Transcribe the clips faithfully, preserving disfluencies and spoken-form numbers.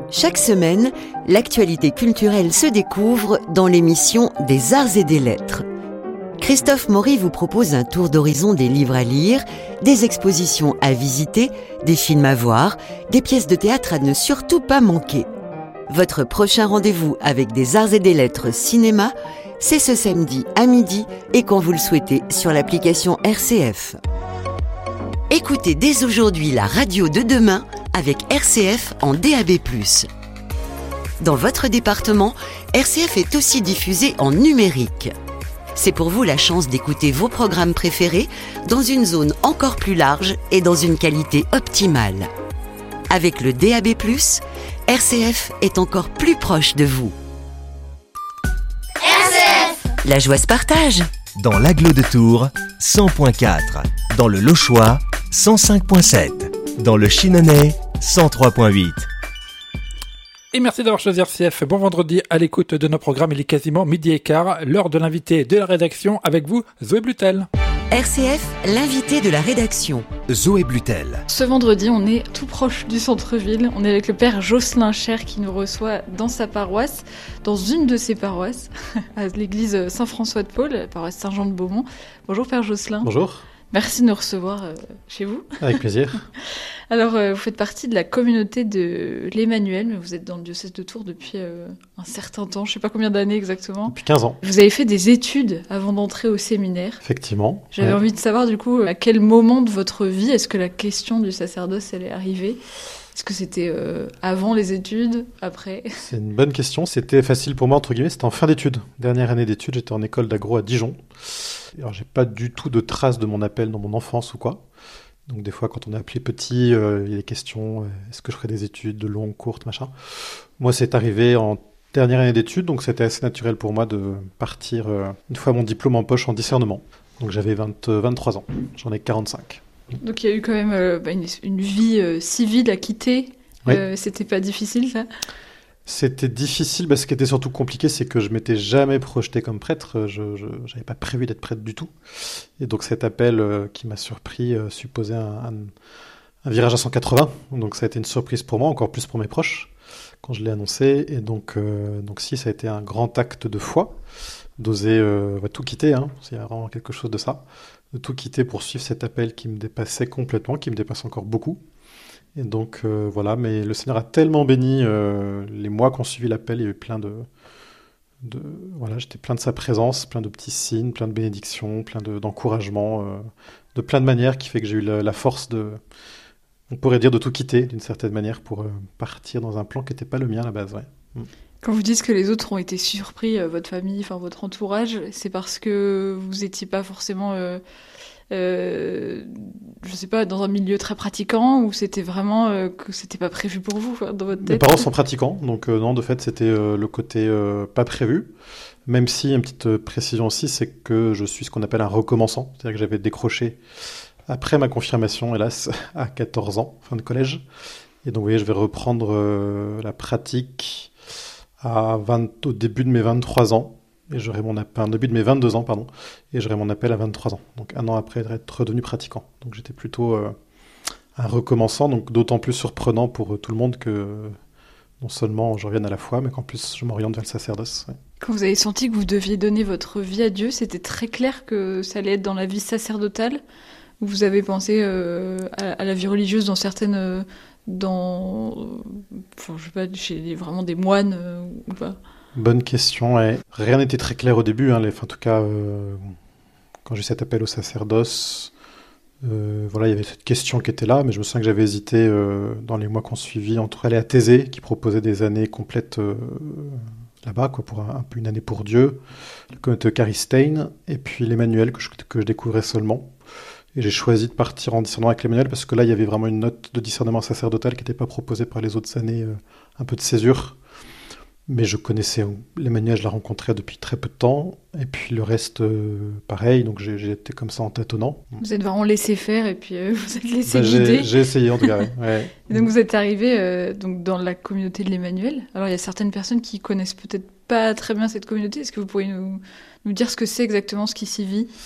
Chaque semaine, l'actualité culturelle se découvre dans l'émission des Arts et des Lettres. Christophe Maury vous propose un tour d'horizon des livres à lire, des expositions à visiter, des films à voir, des pièces de théâtre à ne surtout pas manquer. Votre prochain rendez-vous avec des Arts et des Lettres cinéma, c'est ce samedi à midi et quand vous le souhaitez sur l'application R C F. Écoutez dès aujourd'hui la radio de demain avec R C F en D A B plus. Dans votre département, R C F est aussi diffusé en numérique. C'est pour vous la chance d'écouter vos programmes préférés dans une zone encore plus large et dans une qualité optimale. Avec le D A B plus, R C F est encore plus proche de vous. R C F! La joie se partage. Dans l'Aglo de Tours, cent virgule quatre. Dans le Lochois, cent cinq virgule sept. Dans le Chinonais, cent trois virgule huit. Et merci d'avoir choisi R C F. Bon vendredi à l'écoute de nos programmes. Il est quasiment midi et quart. L'heure de l'invité de la rédaction. Avec vous, Zoé Blutel. R C F, l'invité de la rédaction. Zoé Blutel. Ce vendredi, on est tout proche du centre-ville. On est avec le père Jocelyn Cher qui nous reçoit dans sa paroisse, dans une de ses paroisses, à l'église Saint-François de Paul, la paroisse Saint-Jean de Beaumont. Bonjour père Jocelyn. Bonjour. Merci de nous recevoir euh, chez vous. Avec plaisir. Alors, euh, vous faites partie de la communauté de l'Emmanuel, mais vous êtes dans le diocèse de Tours depuis euh, un certain temps, je ne sais pas combien d'années exactement. Depuis quinze ans. Vous avez fait des études avant d'entrer au séminaire. Effectivement. J'avais ouais. envie de savoir du coup, à quel moment de votre vie est-ce que la question du sacerdoce elle est arrivée ? Est-ce que c'était euh, avant les études, après ? C'est une bonne question. C'était facile pour moi, entre guillemets. C'était en fin d'études. Dernière année d'études, j'étais en école d'agro à Dijon. Alors, j'ai pas du tout de traces de mon appel dans mon enfance ou quoi. Donc, des fois, quand on est appelé petit, euh, il y a des questions. Euh, est-ce que je ferais des études de longues, courtes, machin ? Moi, c'est arrivé en dernière année d'études, donc c'était assez naturel pour moi de partir, euh, une fois mon diplôme en poche, en discernement. Donc, j'avais vingt, euh, vingt-trois ans. J'en ai quarante-cinq. Donc, il y a eu quand même euh, bah, une, une vie euh, civile à quitter. Oui. Euh, c'était pas difficile, ça ? C'était difficile, bah, ce qui était surtout compliqué, c'est que je m'étais jamais projeté comme prêtre, je n'avais pas prévu d'être prêtre du tout. Et donc cet appel euh, qui m'a surpris euh, supposait un, un, un virage à cent quatre-vingts, donc ça a été une surprise pour moi, encore plus pour mes proches, quand je l'ai annoncé. Et donc, euh, donc si, ça a été un grand acte de foi, d'oser euh, bah, tout quitter, hein, il y a vraiment quelque chose de ça, de tout quitter pour suivre cet appel qui me dépassait complètement, qui me dépasse encore beaucoup. Et donc euh, voilà, mais le Seigneur a tellement béni euh, les mois qu'on suivi l'appel, il y a eu plein de, de voilà, j'étais plein de sa présence, plein de petits signes, plein de bénédictions, plein de, d'encouragements, euh, de plein de manières qui fait que j'ai eu la, la force de, on pourrait dire de tout quitter d'une certaine manière pour euh, partir dans un plan qui n'était pas le mien à la base. Ouais. Mm. Quand vous dites que les autres ont été surpris, euh, votre famille, enfin votre entourage, c'est parce que vous n'étiez pas forcément euh, Euh, je sais pas, dans un milieu très pratiquant, ou c'était vraiment euh, que c'était pas prévu pour vous, quoi, dans votre tête ? Mes parents sont pratiquants, donc euh, non, de fait, c'était euh, le côté euh, pas prévu. Même si, une petite précision aussi, c'est que je suis ce qu'on appelle un recommençant. C'est-à-dire que j'avais décroché après ma confirmation, hélas, à quatorze ans, fin de collège. Et donc, vous voyez, je vais reprendre euh, la pratique à vingt, au début de mes vingt-trois ans. Et j'aurai mon appel, un début de mes vingt-deux ans, pardon, et j'aurai mon appel à vingt-trois ans, donc un an après être redevenu pratiquant. Donc j'étais plutôt euh, un recommençant, donc d'autant plus surprenant pour euh, tout le monde que non seulement je revienne à la foi, mais qu'en plus je m'oriente vers le sacerdoce. Ouais. Quand vous avez senti que vous deviez donner votre vie à Dieu, c'était très clair que ça allait être dans la vie sacerdotale, ou vous avez pensé euh, à, à la vie religieuse dans certaines... Euh, dans... Enfin, je sais pas, chez vraiment des moines euh, ou pas ? Bonne question, ouais. Rien n'était très clair au début, hein, les, enfin, en tout cas, euh, quand j'ai eu cet appel au sacerdoce, euh, voilà, il y avait cette question qui était là, mais je me souviens que j'avais hésité euh, dans les mois qu'on suivit entre aller à Thésée, qui proposait des années complètes euh, là-bas, quoi, pour un, un peu une année pour Dieu, le communauté Eucharistein, et puis l'Emmanuel que je, que je découvrais seulement. Et j'ai choisi de partir en discernement avec l'Emmanuel parce que là, il y avait vraiment une note de discernement sacerdotal qui n'était pas proposée par les autres années, euh, un peu de césure. Mais je connaissais l'Emmanuel, je l'ai rencontré depuis très peu de temps. Et puis le reste, euh, pareil, donc j'ai, j'ai été comme ça en tâtonnant. Vous êtes vraiment laissé faire et puis euh, vous êtes laissé bah, guider. J'ai, j'ai essayé en tout cas, ouais. ouais. Et donc vous êtes arrivé euh, donc, dans la communauté de l'Emmanuel. Alors il y a certaines personnes qui connaissent peut-être pas très bien cette communauté. Est-ce que vous pourriez nous, nous dire ce que c'est exactement, ce qui s'y vit ?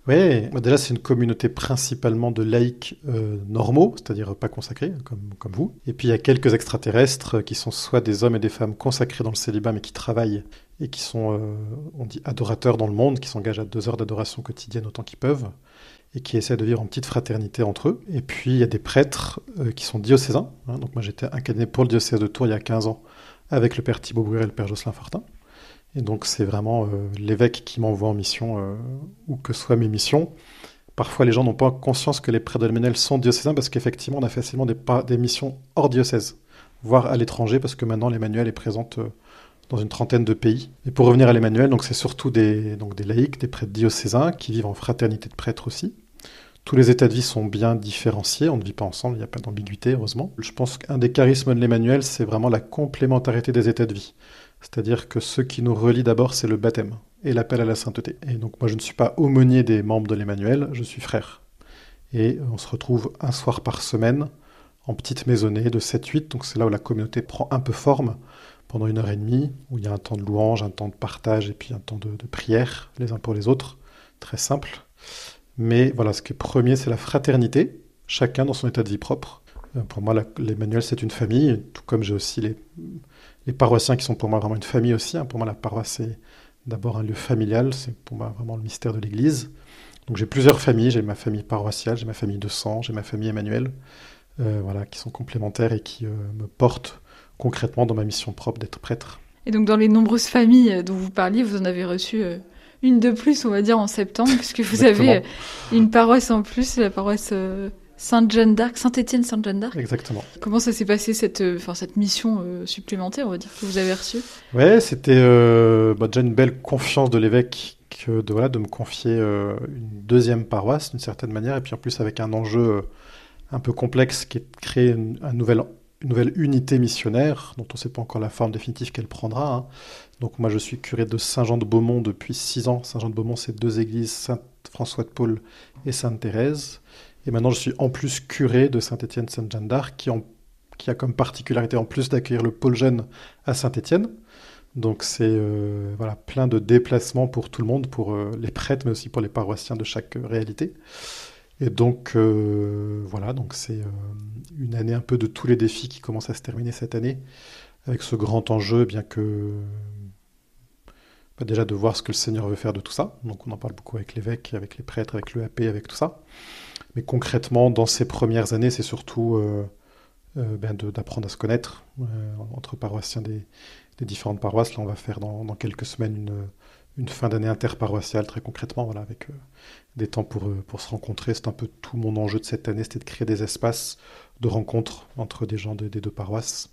Oui, déjà c'est une communauté principalement de laïcs euh, normaux, c'est-à-dire pas consacrés, comme, comme vous. Et puis il y a quelques extraterrestres qui sont soit des hommes et des femmes consacrés dans le célibat, mais qui travaillent et qui sont, euh, on dit, adorateurs dans le monde, qui s'engagent à deux heures d'adoration quotidienne autant qu'ils peuvent, et qui essaient de vivre en petite fraternité entre eux. Et puis il y a des prêtres euh, qui sont diocésains. Hein, donc moi j'étais incarné pour le diocèse de Tours il y a quinze ans, avec le père Thibaut Bruel et le père Jocelyn Fortin. Et donc c'est vraiment euh, l'évêque qui m'envoie en mission, euh, où que soient mes missions. Parfois les gens n'ont pas conscience que les prêtres de l'Emmanuel sont diocésains, parce qu'effectivement on a facilement des, des missions hors diocèse, voire à l'étranger, parce que maintenant l'Emmanuel est présente euh, dans une trentaine de pays. Et pour revenir à l'Emmanuel, donc c'est surtout des, donc des laïcs, des prêtres diocésains, qui vivent en fraternité de prêtres aussi. Tous les états de vie sont bien différenciés, on ne vit pas ensemble, il n'y a pas d'ambiguïté, heureusement. Je pense qu'un des charismes de l'Emmanuel, c'est vraiment la complémentarité des états de vie. C'est-à-dire que ce qui nous relie d'abord, c'est le baptême et l'appel à la sainteté. Et donc moi, je ne suis pas aumônier des membres de l'Emmanuel, je suis frère. Et on se retrouve un soir par semaine en petite maisonnée de sept huit, donc c'est là où la communauté prend un peu forme pendant une heure et demie, où il y a un temps de louange, un temps de partage et puis un temps de, de prière les uns pour les autres, très simple. Mais voilà, ce qui est premier, c'est la fraternité, chacun dans son état de vie propre. Pour moi, la, l'Emmanuel, c'est une famille, tout comme j'ai aussi les... Les paroissiens qui sont pour moi vraiment une famille aussi. Hein. Pour moi, la paroisse, c'est d'abord un lieu familial. C'est pour moi vraiment le mystère de l'Église. Donc j'ai plusieurs familles. J'ai ma famille paroissiale, j'ai ma famille de sang, j'ai ma famille Emmanuel, euh, voilà, qui sont complémentaires et qui euh, me portent concrètement dans ma mission propre d'être prêtre. Et donc dans les nombreuses familles dont vous parliez, vous en avez reçu euh, une de plus, on va dire, en septembre, puisque vous avez euh, une paroisse en plus, la paroisse... Euh... Sainte-Jeanne d'Arc, Saint-Étienne, Sainte-Jeanne d'Arc. Exactement. Comment ça s'est passé, cette, euh, cette mission euh, supplémentaire, on va dire, que vous avez reçue ? Ouais, c'était euh, bah, déjà une belle confiance de l'évêque que de, voilà, de me confier euh, une deuxième paroisse, d'une certaine manière, et puis en plus avec un enjeu euh, un peu complexe qui est de créer une, un nouvel, une nouvelle unité missionnaire, dont on ne sait pas encore la forme définitive qu'elle prendra. Hein. Donc moi, je suis curé de Saint-Jean-de-Beaumont depuis six ans. Saint-Jean-de-Beaumont, c'est deux églises, Saint-François-de-Paul et Sainte-Thérèse. Et maintenant, je suis en plus curé de Saint-Étienne, Sainte-Jeanne d'Arc, qui, en, qui a comme particularité en plus d'accueillir le pôle jeune à Saint-Étienne. Donc c'est euh, voilà, plein de déplacements pour tout le monde, pour euh, les prêtres, mais aussi pour les paroissiens de chaque euh, réalité. Et donc euh, voilà, donc c'est euh, une année un peu de tous les défis qui commencent à se terminer cette année, avec ce grand enjeu, bien que bah, déjà de voir ce que le Seigneur veut faire de tout ça. Donc on en parle beaucoup avec l'évêque, avec les prêtres, avec l'E A P, avec tout ça. Mais concrètement, dans ces premières années, c'est surtout euh, euh, ben de, d'apprendre à se connaître euh, entre paroissiens des, des différentes paroisses. Là, on va faire dans, dans quelques semaines une, une fin d'année interparoissiale, très concrètement, voilà, avec euh, des temps pour, euh, pour se rencontrer. C'est un peu tout mon enjeu de cette année, c'était de créer des espaces de rencontre entre des gens de, des deux paroisses.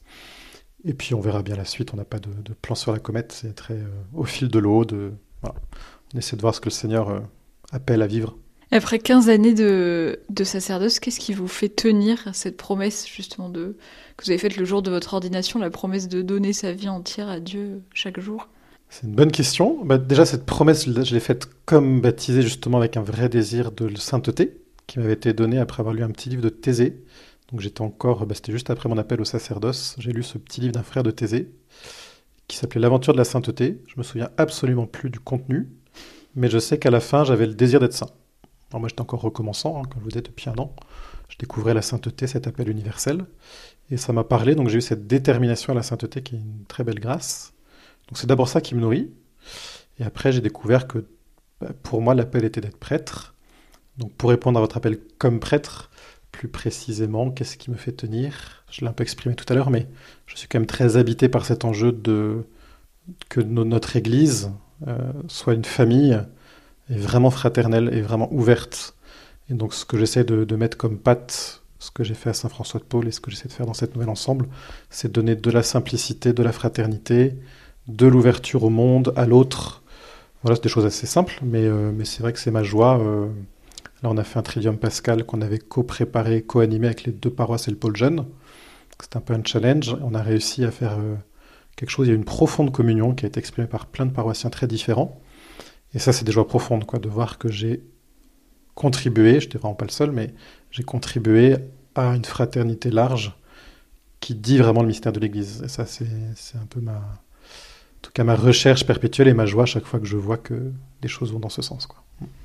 Et puis, on verra bien la suite. On n'a pas de, de plan sur la comète. C'est très euh, au fil de l'eau. De, voilà. On essaie de voir ce que le Seigneur euh, appelle à vivre. Après quinze années de, de sacerdoce, qu'est-ce qui vous fait tenir à cette promesse, justement, de, que vous avez faite le jour de votre ordination, la promesse de donner sa vie entière à Dieu chaque jour ? C'est une bonne question. Bah, déjà, cette promesse, je l'ai faite comme baptisé, justement, avec un vrai désir de sainteté, qui m'avait été donné après avoir lu un petit livre de Thésée. Donc j'étais encore, bah, c'était juste après mon appel au sacerdoce, j'ai lu ce petit livre d'un frère de Thésée, qui s'appelait L'aventure de la sainteté. Je me souviens absolument plus du contenu, mais je sais qu'à la fin, j'avais le désir d'être saint. Alors moi, j'étais encore recommençant, hein, comme je vous disais, depuis un an. Je découvrais la sainteté, cet appel universel. Et ça m'a parlé, donc j'ai eu cette détermination à la sainteté qui est une très belle grâce. Donc c'est d'abord ça qui me nourrit. Et après, j'ai découvert que bah, pour moi, l'appel était d'être prêtre. Donc pour répondre à votre appel comme prêtre, plus précisément, qu'est-ce qui me fait tenir ? Je l'ai un peu exprimé tout à l'heure, mais je suis quand même très habité par cet enjeu de que no- notre Église euh, soit une famille est vraiment fraternelle et vraiment ouverte. Et donc ce que j'essaie de, de mettre comme patte, ce que j'ai fait à Saint-François-de-Paul et ce que j'essaie de faire dans cette nouvelle ensemble, c'est de donner de la simplicité, de la fraternité, de l'ouverture au monde, à l'autre. Voilà, c'est des choses assez simples, mais, euh, mais c'est vrai que c'est ma joie. Euh, là, on a fait un Tridium Pascal qu'on avait co-préparé, co-animé avec les deux paroisses et le pôle jeune. C'était un peu un challenge. On a réussi à faire euh, quelque chose. Il y a une profonde communion qui a été exprimée par plein de paroissiens très différents. Et ça, c'est des joies profondes, quoi, de voir que j'ai contribué, je n'étais vraiment pas le seul, mais j'ai contribué à une fraternité large qui dit vraiment le mystère de l'Église. Et ça, c'est, c'est un peu ma, en tout cas, ma recherche perpétuelle et ma joie chaque fois que je vois que les choses vont dans ce sens, quoi.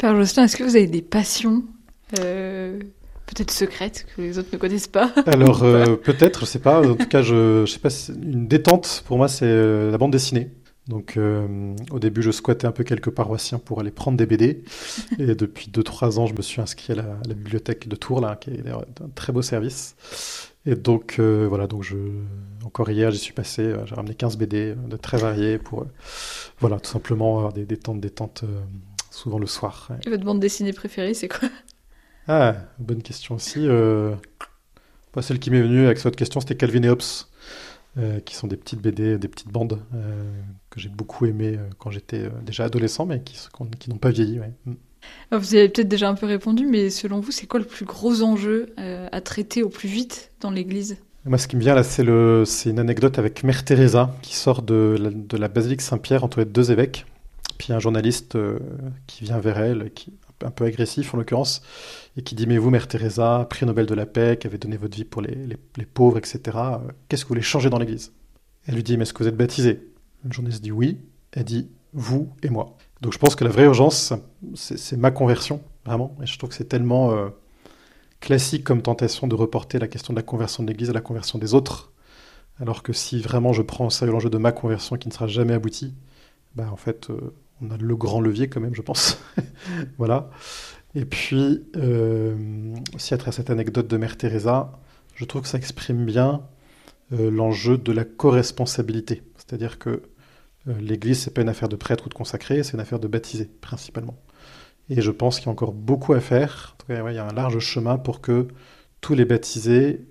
Père Jocelyn, est-ce que vous avez des passions euh, peut-être secrètes que les autres ne connaissent pas? Alors euh, peut-être, je sais pas. En tout cas, je, je sais pas. Une détente pour moi, c'est euh, la bande dessinée. Donc euh, au début, je squattais un peu quelques paroissiens pour aller prendre des B D. Et depuis deux trois ans, je me suis inscrit à la, à la bibliothèque de Tours, là, qui est un très beau service. Et donc euh, voilà, donc je encore hier, j'y suis passé. Euh, j'ai ramené quinze B D de très variés pour euh, voilà, tout simplement avoir des détentes, détentes. Euh, souvent le soir. Ouais. Et votre bande dessinée préférée, c'est quoi? Ah, bonne question aussi. Euh... Bah, celle qui m'est venue avec cette question, c'était Calvin et Hobbes, euh, qui sont des petites B D, des petites bandes euh, que j'ai beaucoup aimées euh, quand j'étais euh, déjà adolescent, mais qui, qui n'ont pas vieilli. Ouais. Mm. Alors, vous avez peut-être déjà un peu répondu, mais selon vous, c'est quoi le plus gros enjeu euh, à traiter au plus vite dans l'Église? Moi, ce qui me vient là, c'est, le... c'est une anecdote avec Mère Teresa, qui sort de la, de la basilique Saint-Pierre entourée de deux évêques. Puis un journaliste euh, qui vient vers elle, qui est un peu agressif en l'occurrence, et qui dit « Mais vous, Mère Teresa, prix Nobel de la paix, qui avez donné votre vie pour les, les, les pauvres, et cetera, euh, qu'est-ce que vous voulez changer dans l'Église ?» Elle lui dit « Mais est-ce que vous êtes baptisé ?» Le journaliste dit « Oui ». Elle dit « Vous et moi ». Donc je pense que la vraie urgence, c'est, c'est ma conversion, vraiment. Et je trouve que c'est tellement euh, classique comme tentation de reporter la question de la conversion de l'Église à la conversion des autres, alors que si vraiment je prends au sérieux l'enjeu de ma conversion qui ne sera jamais aboutie, bah en fait... Euh, on a le grand levier quand même, je pense. Voilà. Et puis, euh, si à travers cette anecdote de Mère Teresa, je trouve que ça exprime bien euh, l'enjeu de la co-responsabilité. C'est-à-dire que euh, l'Église, c'est pas une affaire de prêtre ou de consacré, c'est une affaire de baptisé, principalement. Et je pense qu'il y a encore beaucoup à faire. En tout cas, ouais, il y a un large chemin pour que tous les baptisés,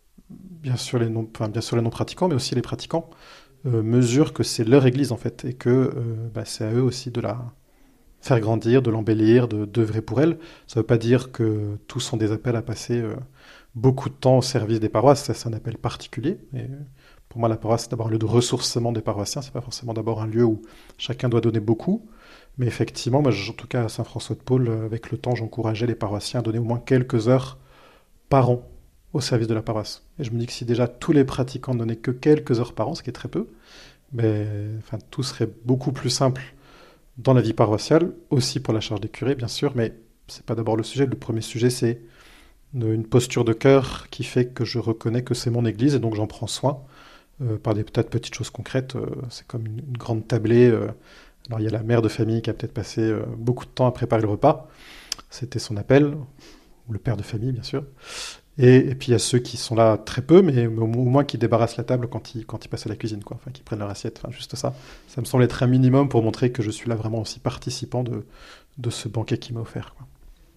bien sûr les non, enfin, bien sûr les non-pratiquants, mais aussi les pratiquants, Euh, mesurent que c'est leur église en fait et que euh, bah, c'est à eux aussi de la faire grandir, de l'embellir, de d'œuvrer pour elle. Ça ne veut pas dire que tous sont des appels à passer euh, beaucoup de temps au service des paroisses, ça c'est un appel particulier. Et pour moi la paroisse c'est d'abord un lieu de ressourcement des paroissiens, c'est pas forcément d'abord un lieu où chacun doit donner beaucoup, mais effectivement, moi, en tout cas à Saint-François de Paul, avec le temps j'encourageais les paroissiens à donner au moins quelques heures par an au service de la paroisse. Et je me dis que si déjà tous les pratiquants ne donnaient que quelques heures par an, ce qui est très peu, mais enfin, tout serait beaucoup plus simple dans la vie paroissiale, aussi pour la charge des curés, bien sûr, mais c'est pas d'abord le sujet. Le premier sujet, c'est une posture de cœur qui fait que je reconnais que c'est mon église et donc j'en prends soin euh, par des tas de petites choses concrètes. Euh, c'est comme une, une grande tablée. Euh, alors il y a la mère de famille qui a peut-être passé euh, beaucoup de temps à préparer le repas. C'était son appel, ou le père de famille, bien sûr. Et, et puis il y a ceux qui sont là très peu, mais au, au moins qui débarrassent la table quand ils, quand ils passent à la cuisine, quoi. Enfin, qui prennent leur assiette, enfin, juste ça. Ça me semble être un minimum pour montrer que je suis là vraiment aussi participant de, de ce banquet qui m'a offert, quoi.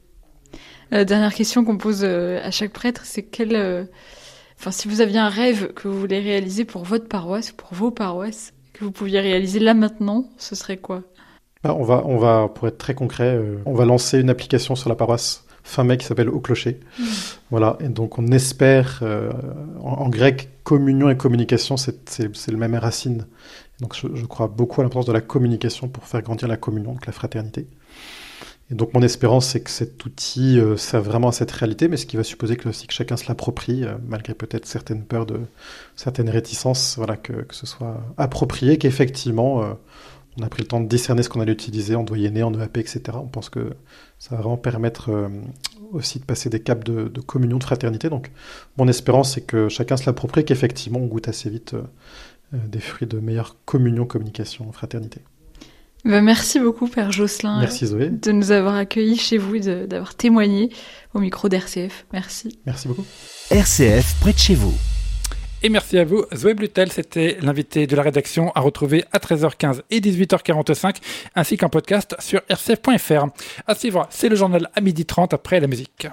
La dernière question qu'on pose à chaque prêtre, c'est quel, euh... enfin, si vous aviez un rêve que vous voulez réaliser pour votre paroisse, pour vos paroisses, que vous pouviez réaliser là maintenant, ce serait quoi? Bah, on va, on va, pour être très concret, euh, on va lancer une application sur la paroisse fin mai qui s'appelle Au Clocher. Mmh. Voilà, et donc on espère, euh, en, en grec, communion et communication, c'est, c'est, c'est le même racine. Donc je, je crois beaucoup à l'importance de la communication pour faire grandir la communion, donc la fraternité. Et donc mon espérance, c'est que cet outil euh, serve vraiment à cette réalité, mais ce qui va supposer que, aussi que chacun se l'approprie, euh, malgré peut-être certaines peurs, de, certaines réticences, voilà, que, que ce soit approprié, qu'effectivement... Euh, on a pris le temps de discerner ce qu'on allait utiliser en doyenné, en E A P, et cetera. On pense que ça va vraiment permettre euh, aussi de passer des caps de, de communion, de fraternité. Donc, mon espérance, c'est que chacun se l'approprie, qu'effectivement, on goûte assez vite euh, des fruits de meilleure communion, communication, fraternité. Ben, merci beaucoup, Père Jocelyn. Merci, Zoé. De nous avoir accueillis chez vous et de, d'avoir témoigné au micro d'R C F. Merci. Merci beaucoup. R C F près de chez vous. Et merci à vous, Zoé Blutel, c'était l'invité de la rédaction à retrouver à treize heures quinze et dix-huit heures quarante-cinq, ainsi qu'un podcast sur r c f point f r. À suivre, c'est le journal à midi trente après la musique.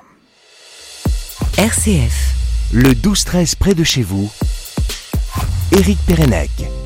R C F, le douze treize près de chez vous, Éric Pérenec.